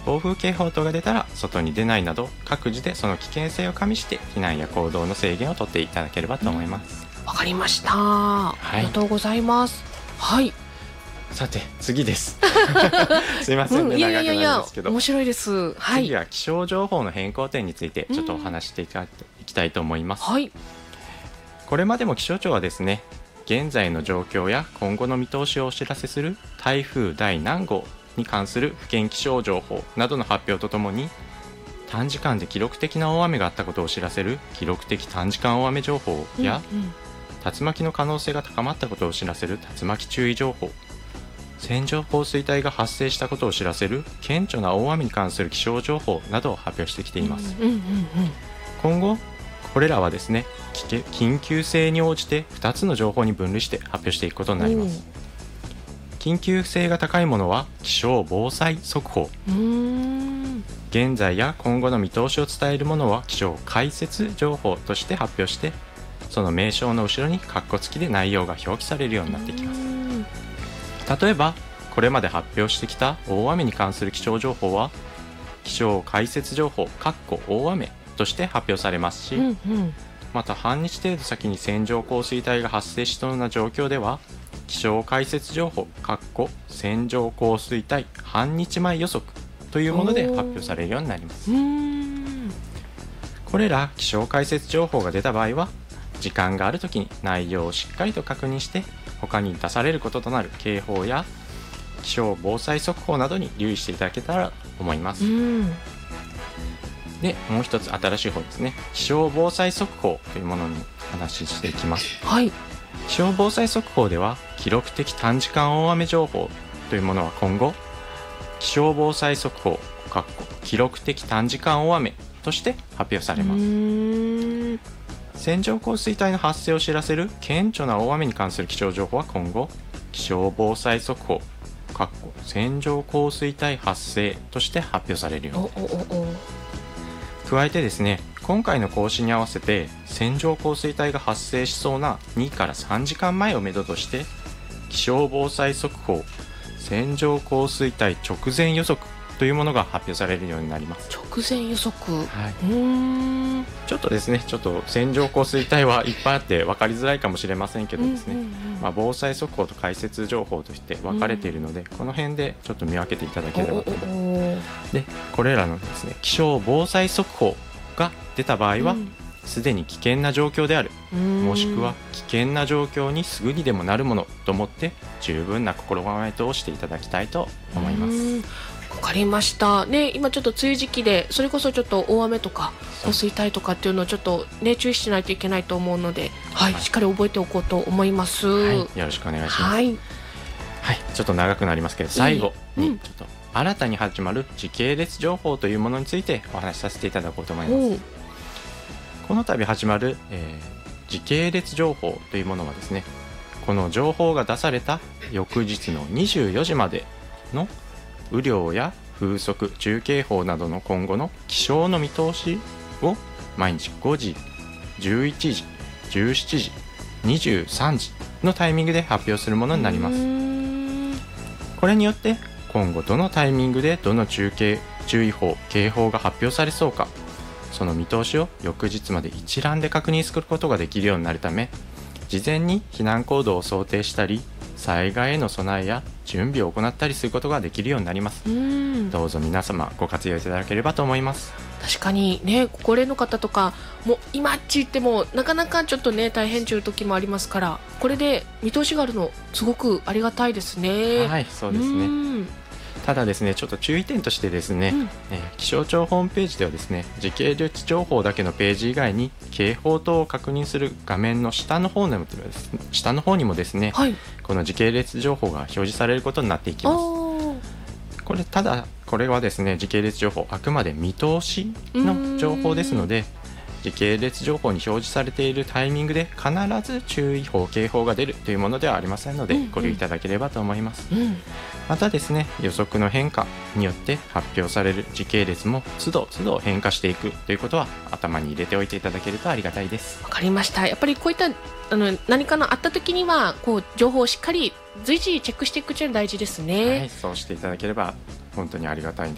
暴風警報等が出たら外に出ないなど各自でその危険性を加味して避難や行動の制限をとっていただければと思います。 わかりました、ありがとうございます。はい、 さて次ですすいませんね、 いやいやいやいや長くなりますけど面白いです。はい、 次は気象情報の変更点についてちょっとお話していきたいと思います。 はい、 これまでも気象庁はですね、現在の状況や今後の見通しをお知らせする台風第何号に関する府県気象情報などの発表とともに、短時間で記録的な大雨があったことを知らせる記録的短時間大雨情報や、竜巻の可能性が高まったことを知らせる竜巻注意情報、線状降水帯が発生したことを知らせる顕著な大雨に関する気象情報などを発表してきています。今後これらはですね、緊急性に応じて2つの情報に分類して発表していくことになります。緊急性が高いものは気象防災速報、現在や今後の見通しを伝えるものは気象解説情報として発表して、その名称の後ろに括弧付きで内容が表記されるようになっていきます。例えばこれまで発表してきた大雨に関する気象情報は気象解説情報大雨として発表されますし、また半日程度先に線状降水帯が発生しそうな状況では気象解説情報線状降水帯半日前予測というもので発表されるようになります。これら気象解説情報が出た場合は時間があるときに内容をしっかりと確認して、他に出されることとなる警報や気象防災速報などに留意していただけたらと思います。で、もう一つ新しい方ですね、気象防災速報というものに話していきます。 はい、 気象防災速報では記録的短時間大雨情報というものは今後気象防災速報記録的短時間大雨として発表されます。線状降水帯の発生を知らせる顕著な大雨に関する気象情報は今後気象防災速報線状降水帯発生として発表されるようになります。加えてですね、今回の更新に合わせて線状降水帯が発生しそうな2から3時間前をめどとして気象防災速報線状降水帯直前予測というものが発表されるようになります。 直前予測、 ちょっとですね、線状降水帯はいっぱいあって分かりづらいかもしれませんけどですね、防災速報と解説情報として分かれているので、この辺でちょっと見分けていただければと思います。で、これらのですね、気象防災速報が出た場合は、すでに危険な状況である、もしくは危険な状況にすぐにでもなるものと思って十分な心構えとしていただきたいと思います。 わかりましたね。今ちょっと梅雨時期で、それこそちょっと大雨とか降水帯とかっていうのをちょっとね注意しないといけないと思うので、しっかり覚えておこうと思います。 よろしくお願いします。ちょっと長くなりますけど、最後にちょっと新たに始まる時系列情報というものについてお話しさせていただこうと思います。この度始まる、時系列情報というものはですね、この情報が出された翌日の24時までの雨量や風速、中警報などの今後の気象の見通しを毎日5時、11時、17時、23時のタイミングで発表するものになります。これによって今後どのタイミングでどの注意報、警報が発表されそうか、その見通しを翌日まで一覧で確認することができるようになるため、事前に避難行動を想定したり災害への備えや準備を行ったりすることができるようになります。どうぞ皆様ご活用いただければと思います。 確かにね、ご高齢の方とかもう今っち行ってもなかなかちょっとね大変という時もありますから、これで見通しがあるのすごくありがたいですね。 はい、そうですね。ただですね、ちょっと注意点としてですね、気象庁ホームページではですね、時系列情報だけのページ以外に警報等を確認する画面の下の方にもですね、この時系列情報が表示されることになっていきます。ただこれはですね、時系列情報あくまで見通しの情報ですので、時系列情報に表示されているタイミングで必ず注意報、警報が出るというものではありませんので、ご留意いただければと思います。またですね、予測の変化によって発表される時系列も都度都度変化していくということは頭に入れておいていただけるとありがたいです。 わかりました。やっぱりこういった何かのあった時には情報をしっかり随時チェックしていくというのが大事ですね。 そうしていただければ本当にありがたい